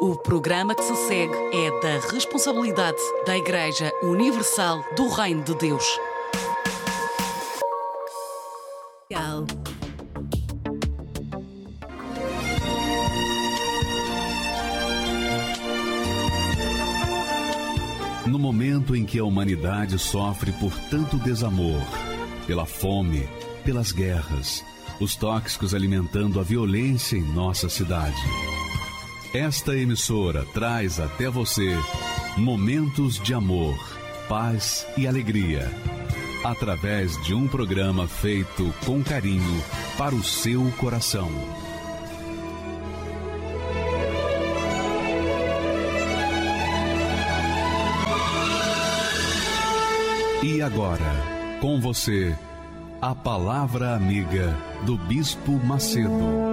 O programa que se segue é da responsabilidade da Igreja Universal do Reino de Deus. No momento em que a humanidade sofre por tanto desamor, pela fome, pelas guerras, os tóxicos alimentando a violência em nossa cidade. Esta emissora traz até você momentos de amor, paz e alegria, através de um programa feito com carinho para o seu coração. E agora, com você, a Palavra Amiga do Bispo Macedo.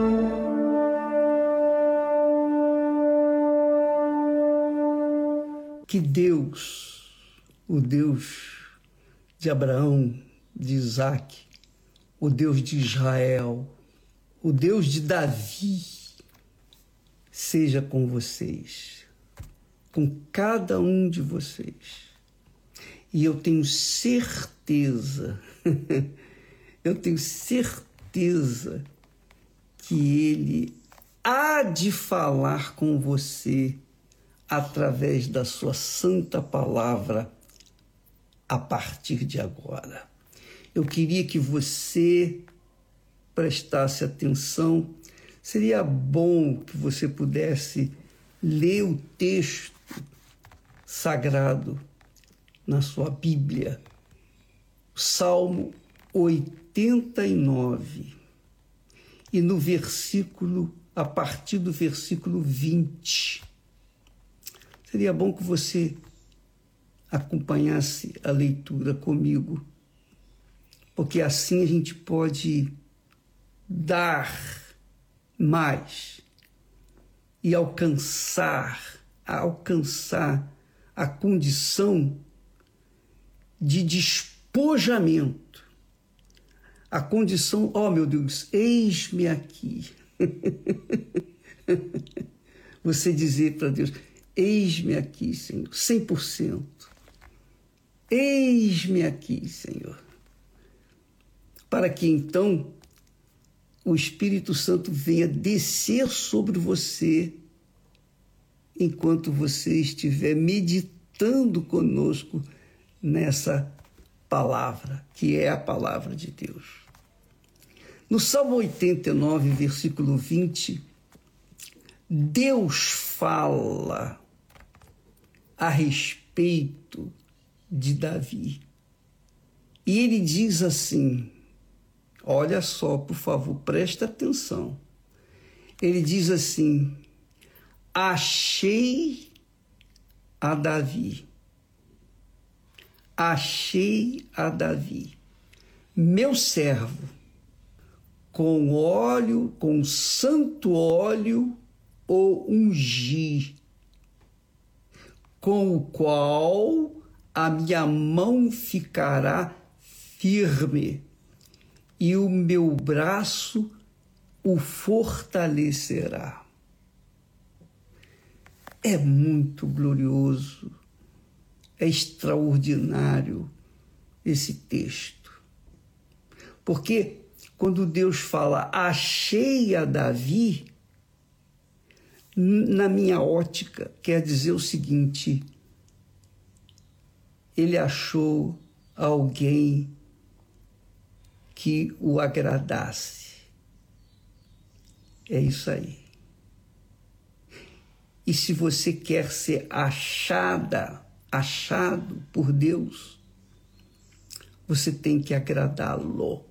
Que Deus, o Deus de Abraão, de Isaac, o Deus de Israel, o Deus de Davi, seja com vocês, com cada um de vocês. E eu tenho certeza, que Ele há de falar com você através da sua santa palavra a partir de agora. Eu queria que você prestasse atenção. Seria bom que você pudesse ler o texto sagrado na sua Bíblia, Salmo 89, e no versículo, a partir do versículo 20. Seria bom que você acompanhasse a leitura comigo, porque assim a gente pode dar mais e alcançar a condição de despojamento, a condição, oh meu Deus, eis-me aqui. Você dizer para Deus, eis-me aqui, Senhor, 100%. Eis-me aqui, Senhor. Para que então o Espírito Santo venha descer sobre você enquanto você estiver meditando conosco nessa palavra, que é a palavra de Deus. No Salmo 89, versículo 20, Deus fala a respeito de Davi. E ele diz assim, olha só, por favor, presta atenção. Ele diz assim, achei a Davi, meu servo, com óleo, com santo óleo o ungi, com o qual a minha mão ficará firme e o meu braço o fortalecerá. É muito glorioso, é extraordinário esse texto. Porque quando Deus fala, achei a Davi, na minha ótica, quer dizer o seguinte, ele achou alguém que o agradasse. É isso aí. E se você quer ser achado por Deus, você tem que agradá-lo.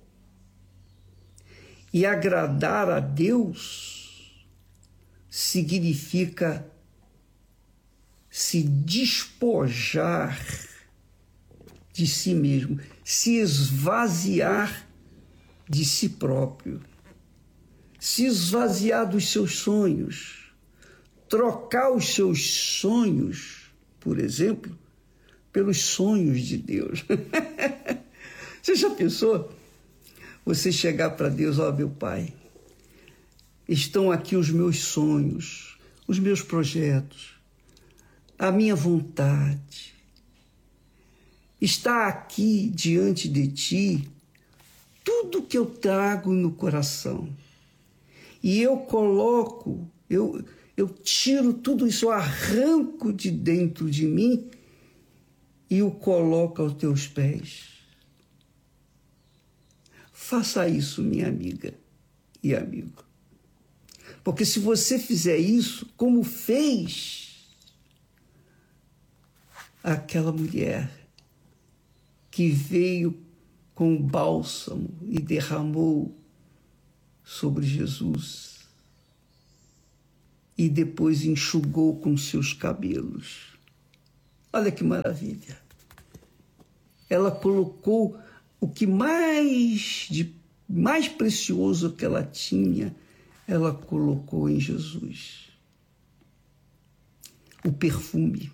E agradar a Deus significa se despojar de si mesmo, se esvaziar de si próprio, se esvaziar dos seus sonhos, trocar os seus sonhos, por exemplo, pelos sonhos de Deus. Você já pensou? Você chegar para Deus, ó meu Pai, estão aqui os meus sonhos, os meus projetos, a minha vontade. Está aqui diante de ti tudo que eu trago no coração. E eu coloco, eu tiro tudo isso, eu arranco de dentro de mim e o coloco aos teus pés. Faça isso, minha amiga e amigo. Porque se você fizer isso, como fez aquela mulher que veio com o bálsamo e derramou sobre Jesus e depois enxugou com seus cabelos. Olha que maravilha. Ela colocou o que mais precioso que ela tinha, ela colocou em Jesus. O perfume.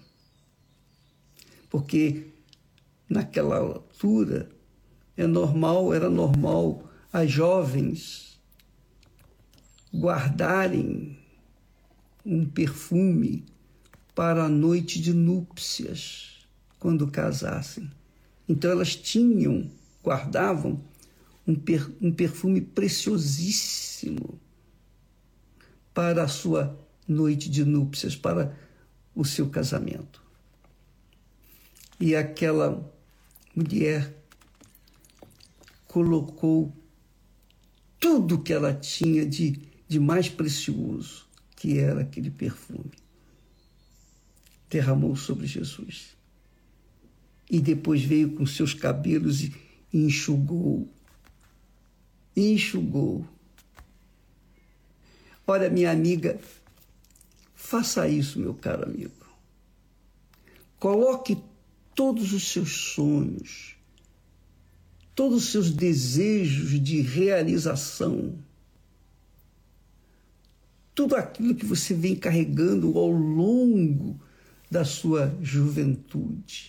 Porque naquela altura era normal as jovens guardarem um perfume para a noite de núpcias, quando casassem. Então elas guardavam um perfume preciosíssimo para a sua noite de núpcias, para o seu casamento. E aquela mulher colocou tudo que ela tinha de mais precioso, que era aquele perfume. Derramou sobre Jesus. E depois veio com seus cabelos e enxugou. Enxugou. Olha, minha amiga, faça isso, meu caro amigo. Coloque todos os seus sonhos, todos os seus desejos de realização, tudo aquilo que você vem carregando ao longo da sua juventude.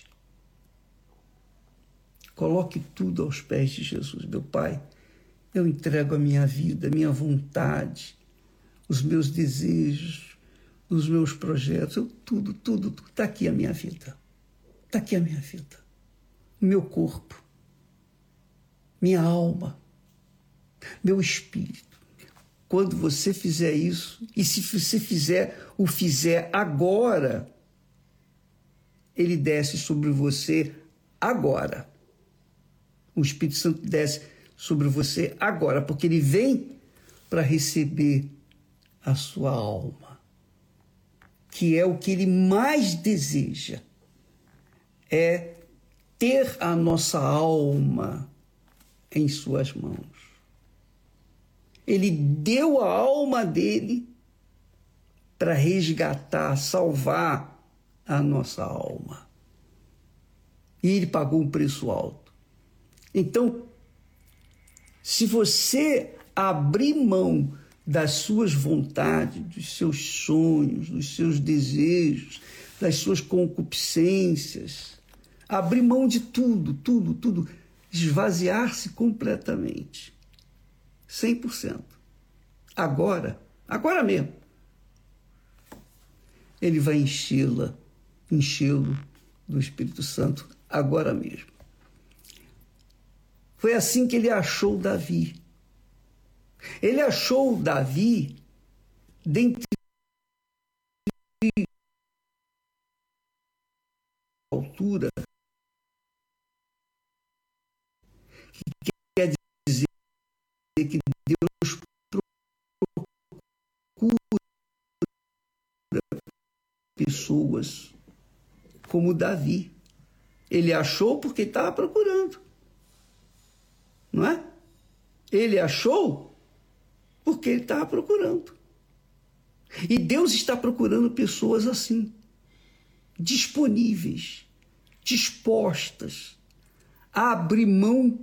Coloque tudo aos pés de Jesus. Meu Pai, eu entrego a minha vida, a minha vontade, os meus desejos, os meus projetos, tudo. Está aqui a minha vida. Está aqui a minha vida. Meu corpo, minha alma, meu espírito. Quando você fizer isso, e se você fizer agora, ele desce sobre você agora. O Espírito Santo desce sobre você agora, porque ele vem para receber a sua alma, que é o que ele mais deseja, é ter a nossa alma em suas mãos. Ele deu a alma dele para resgatar, salvar a nossa alma. E ele pagou um preço alto. Então, se você abrir mão das suas vontades, dos seus sonhos, dos seus desejos, das suas concupiscências, abrir mão de tudo, esvaziar-se completamente, 100%. Agora mesmo, ele vai enchê-lo do Espírito Santo, agora mesmo. Foi assim que ele achou Davi. Ele achou Davi dentre a altura, que quer dizer que Deus procura pessoas como Davi. Ele achou porque estava procurando, não é? Ele achou porque ele estava procurando. E Deus está procurando pessoas assim, disponíveis, dispostas a abrir mão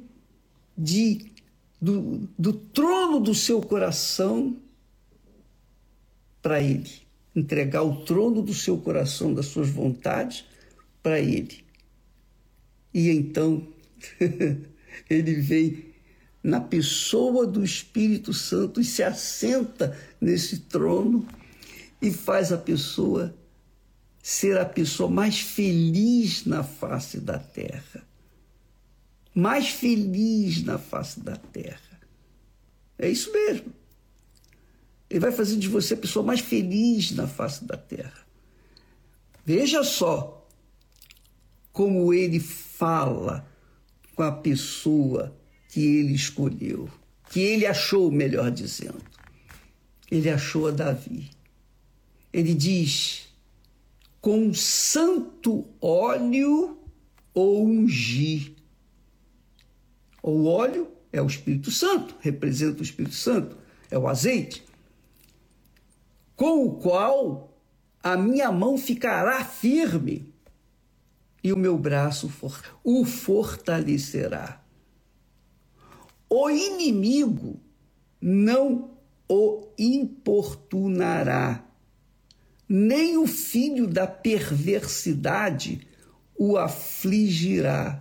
do trono do seu coração para Ele. Entregar o trono do seu coração, das suas vontades, para Ele. E então, Ele vem na pessoa do Espírito Santo e se assenta nesse trono e faz a pessoa ser a pessoa mais feliz na face da terra. Mais feliz na face da terra. É isso mesmo. Ele vai fazer de você a pessoa mais feliz na face da terra. Veja só como ele fala com a pessoa que ele escolheu, que ele achou, melhor dizendo. Ele achou a Davi. Ele diz: com santo óleo o ungi. O óleo é o Espírito Santo, representa o Espírito Santo, é o azeite, com o qual a minha mão ficará firme e o meu braço o fortalecerá. O inimigo não o importunará, nem o filho da perversidade o afligirá.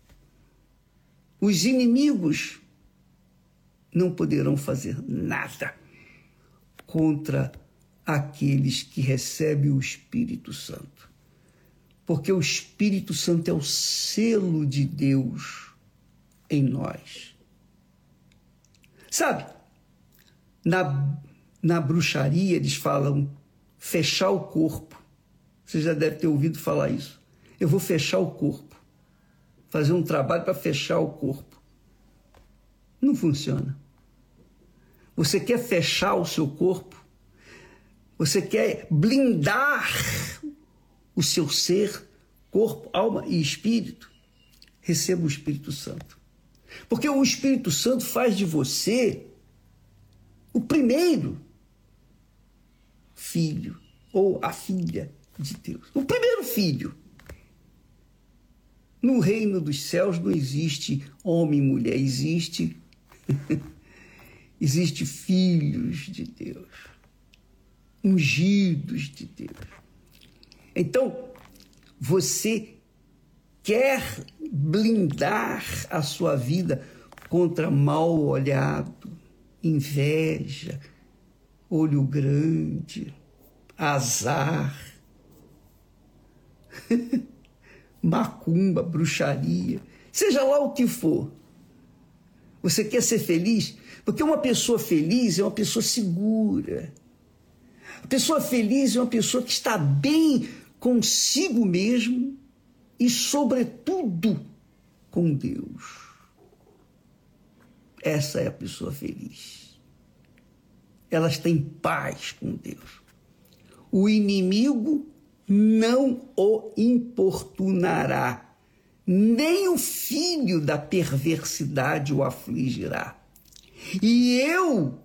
Os inimigos não poderão fazer nada contra aqueles que recebem o Espírito Santo, porque o Espírito Santo é o selo de Deus em nós. Sabe, na bruxaria eles falam fechar o corpo. Você já deve ter ouvido falar isso. Eu vou fechar o corpo, fazer um trabalho para fechar o corpo. Não funciona. Você quer fechar o seu corpo? Você quer blindar o seu ser, corpo, alma e espírito? Receba o Espírito Santo. Porque o Espírito Santo faz de você o primeiro filho ou a filha de Deus. O primeiro filho. No reino dos céus não existe homem e mulher, existe filhos de Deus, ungidos de Deus. Então, você quer blindar a sua vida contra mal olhado, inveja, olho grande, azar, macumba, bruxaria, seja lá o que for. Você quer ser feliz? Porque uma pessoa feliz é uma pessoa segura. A pessoa feliz é uma pessoa que está bem consigo mesmo e, sobretudo, com Deus. Essa é a pessoa feliz. Elas têm paz com Deus. O inimigo não o importunará, nem o filho da perversidade o afligirá. E eu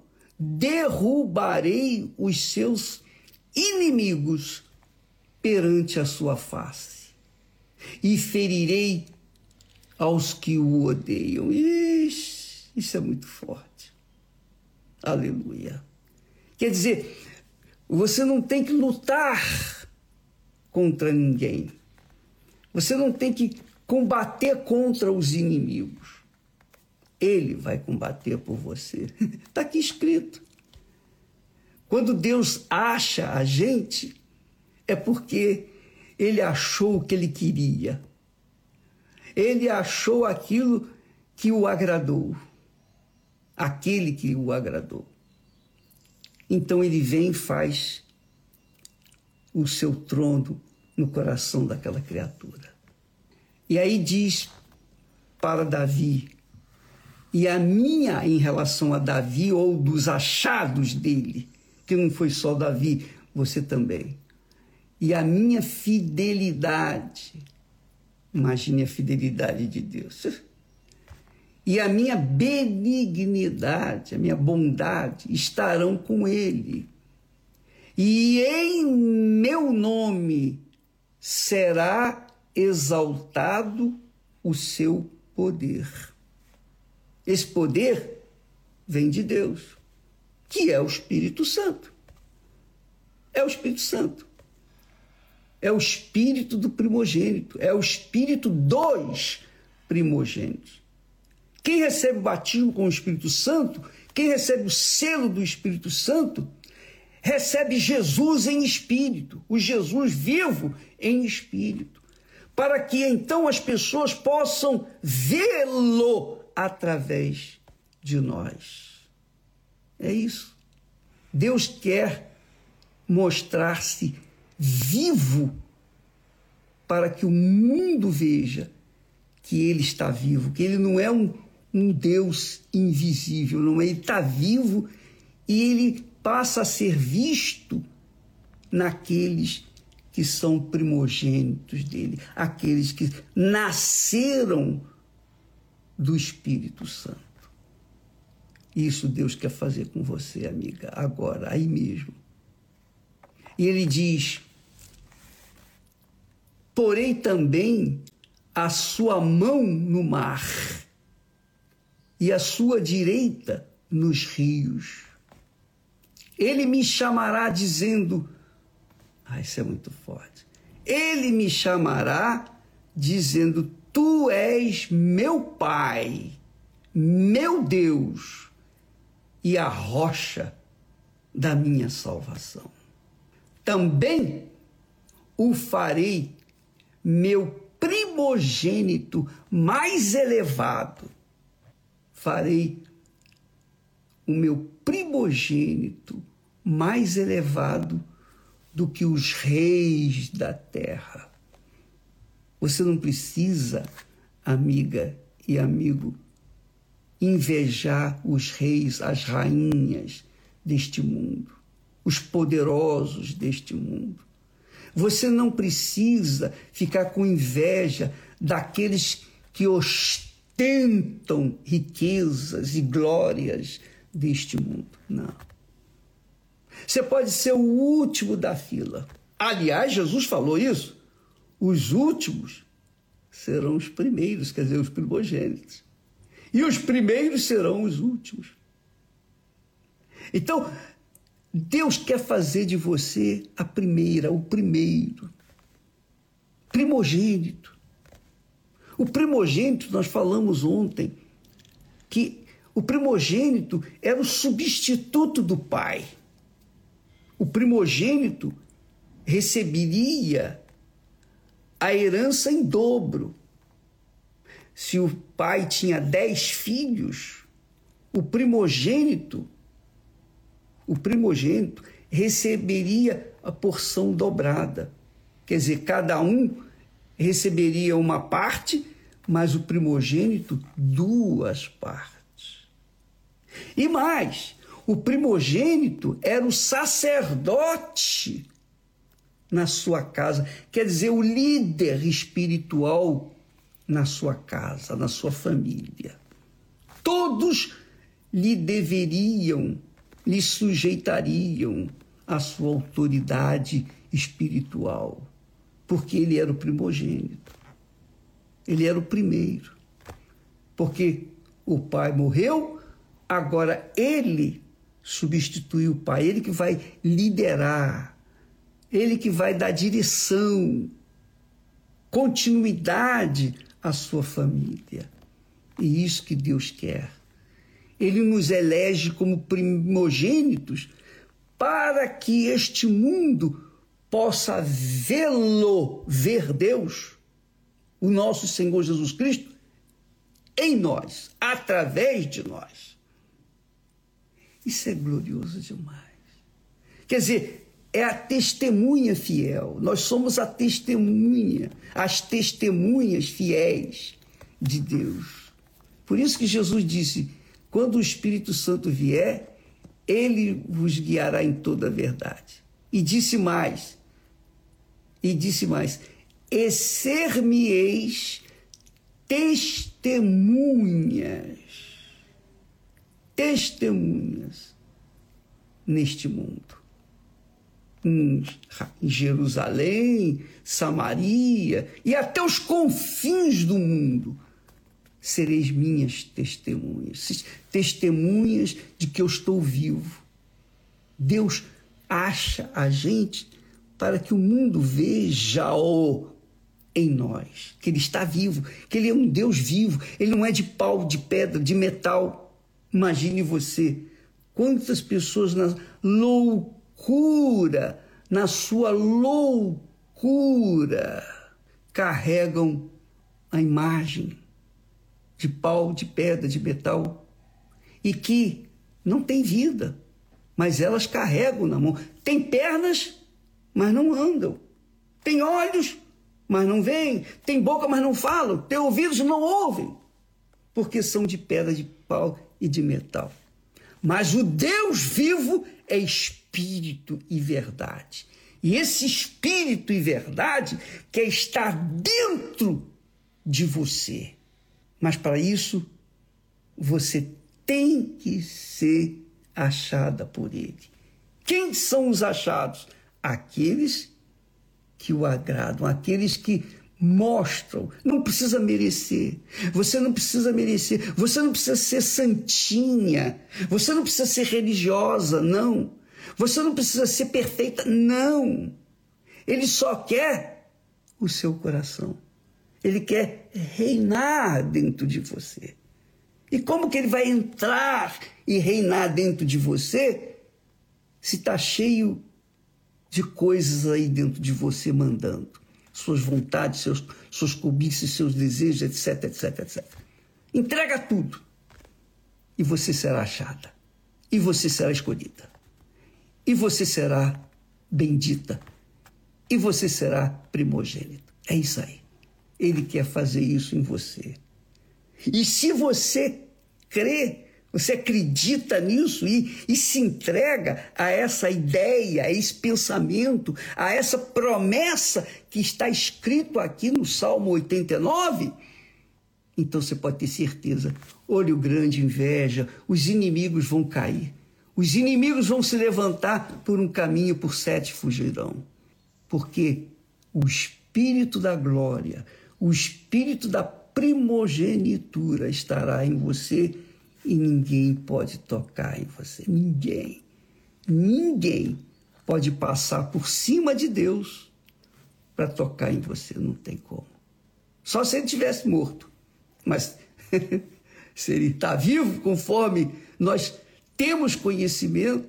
derrubarei os seus inimigos perante a sua face e ferirei aos que o odeiam. Isso é muito forte. Aleluia. Quer dizer, você não tem que lutar contra ninguém. Você não tem que combater contra os inimigos. Ele vai combater por você. Está aqui escrito. Quando Deus acha a gente, é porque ele achou o que ele queria. Ele achou aquilo que o agradou. Aquele que o agradou. Então ele vem e faz o seu trono no coração daquela criatura. E aí diz para Davi, e a minha em relação a Davi, ou dos achados dele, que não foi só Davi, você também. E a minha fidelidade, imagine a fidelidade de Deus. E a minha benignidade, a minha bondade estarão com ele. E em meu nome será exaltado o seu poder. Esse poder vem de Deus, que é o Espírito Santo. É o Espírito Santo. É o Espírito do primogênito. É o Espírito dos primogênitos. Quem recebe o batismo com o Espírito Santo, quem recebe o selo do Espírito Santo, recebe Jesus em espírito, o Jesus vivo em espírito, para que então as pessoas possam vê-lo através de nós. É isso. Deus quer mostrar-se vivo para que o mundo veja que ele está vivo, que ele não é um Deus invisível, não, ele está vivo e ele passa a ser visto naqueles que são primogênitos dele, aqueles que nasceram do Espírito Santo. Isso Deus quer fazer com você, amiga, agora, aí mesmo. E ele diz: porei também a sua mão no mar e a sua direita nos rios. Ele me chamará dizendo... isso é muito forte. Ele me chamará dizendo: tu és meu Pai, meu Deus e a rocha da minha salvação. Também o farei meu primogênito mais elevado. Farei o meu primogênito mais elevado do que os reis da terra. Você não precisa, amiga e amigo, invejar os reis, as rainhas deste mundo, os poderosos deste mundo. Você não precisa ficar com inveja daqueles que ostentam riquezas e glórias deste mundo. Não. Você pode ser o último da fila. Aliás, Jesus falou isso. Os últimos serão os primeiros, quer dizer, os primogênitos. E os primeiros serão os últimos. Então, Deus quer fazer de você a primeira, o primeiro. Primogênito. O primogênito, nós falamos ontem, que o primogênito era o substituto do pai. O primogênito receberia a herança em dobro. Se o pai tinha 10 filhos, o primogênito receberia a porção dobrada. Quer dizer, cada um receberia uma parte, mas o primogênito 2 partes. E mais, o primogênito era o sacerdote na sua casa, quer dizer, o líder espiritual na sua casa, na sua família. Todos lhe sujeitariam à sua autoridade espiritual, porque ele era o primogênito. Ele era o primeiro. Porque o pai morreu, agora ele substituiu o pai, ele que vai liderar, ele que vai dar direção, continuidade à sua família. E isso que Deus quer. Ele nos elege como primogênitos para que este mundo possa ver Deus, o nosso Senhor Jesus Cristo, em nós, através de nós. Isso é glorioso demais. Quer dizer, é a testemunha fiel. Nós somos a testemunha, as testemunhas fiéis de Deus. Por isso que Jesus disse: quando o Espírito Santo vier, ele vos guiará em toda a verdade. E disse mais, e ser-me-eis testemunhas neste mundo. Em Jerusalém, Samaria e até os confins do mundo, sereis minhas testemunhas, testemunhas de que eu estou vivo. Deus acha a gente para que o mundo veja-o em nós, que ele está vivo, que ele é um Deus vivo, ele não é de pau, de pedra, de metal. Imagine você, quantas pessoas na loucura loucura, na sua loucura, carregam a imagem de pau, de pedra, de metal, e que não tem vida, mas elas carregam na mão. Tem pernas, mas não andam. Tem olhos, mas não veem. Tem boca, mas não falam. Tem ouvidos, não ouvem. Porque são de pedra, de pau e de metal. Mas o Deus vivo é espírito e verdade. E esse espírito e verdade quer estar dentro de você. Mas para isso, você tem que ser achada por ele. Quem são os achados? Aqueles que o agradam, aqueles que mostram. Não precisa merecer. Você não precisa merecer. Você não precisa ser santinha. Você não precisa ser religiosa, não. Você não precisa ser perfeita, não. Ele só quer o seu coração. Ele quer reinar dentro de você. E como que ele vai entrar e reinar dentro de você se está cheio de coisas aí dentro de você mandando? Suas vontades, suas cobiças, seus desejos, etc, etc, etc. Entrega tudo. E você será achada. E você será escolhida. E você será bendita. E você será primogênita. É isso aí. Ele quer fazer isso em você. E se você crê, você acredita nisso e se entrega a essa ideia, a esse pensamento, a essa promessa que está escrito aqui no Salmo 89, então você pode ter certeza, olho grande, inveja, os inimigos vão cair. Os inimigos vão se levantar por um caminho, por 7 fugirão. Porque o Espírito da glória, o Espírito da primogenitura estará em você e ninguém pode tocar em você. Ninguém. Ninguém pode passar por cima de Deus para tocar em você. Não tem como. Só se ele tivesse morto. Mas se ele está vivo, conforme nós temos conhecimento,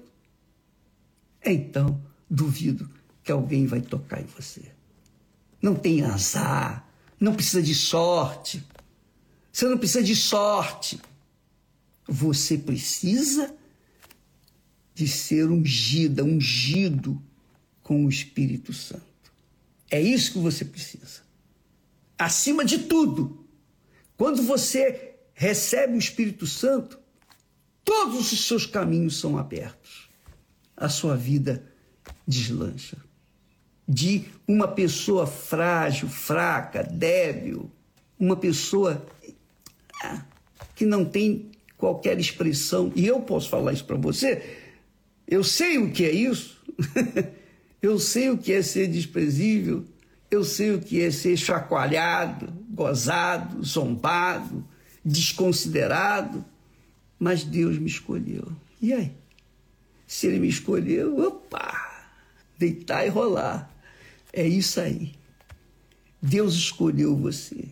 então duvido que alguém vai tocar em você. Não tem azar. Não precisa de sorte. Você não precisa de sorte. Você precisa de ser ungida, ungido com o Espírito Santo. É isso que você precisa. Acima de tudo, quando você recebe o Espírito Santo, todos os seus caminhos são abertos. A sua vida deslancha. De uma pessoa frágil, fraca, débil, uma pessoa que não tem qualquer expressão, e eu posso falar isso para você, eu sei o que é isso, eu sei o que é ser desprezível, eu sei o que é ser chacoalhado, gozado, zombado, desconsiderado, mas Deus me escolheu. E aí? Se ele me escolheu, opa, deitar e rolar. É isso aí. Deus escolheu você.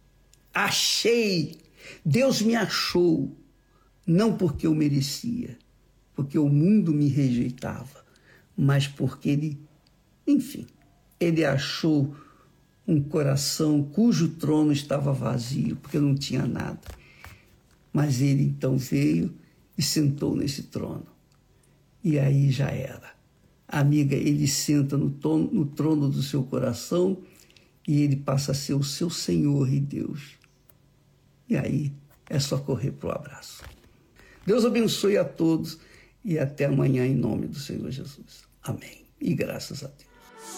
Achei. Deus me achou. Não porque eu merecia, porque o mundo me rejeitava, mas porque ele, enfim, ele achou um coração cujo trono estava vazio, porque não tinha nada. Mas ele então veio e sentou nesse trono. E aí já era. Amiga, ele senta no trono do seu coração e ele passa a ser o seu Senhor e Deus. E aí é só correr para o abraço. Deus abençoe a todos e até amanhã em nome do Senhor Jesus. Amém. E graças a Deus.